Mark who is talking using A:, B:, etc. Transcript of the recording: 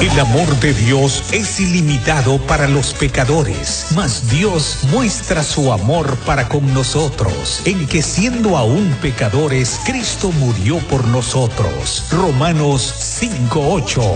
A: El amor de Dios es ilimitado para los pecadores, mas Dios muestra su amor para con nosotros, en que siendo aún pecadores, Cristo murió por nosotros. Romanos 5:8.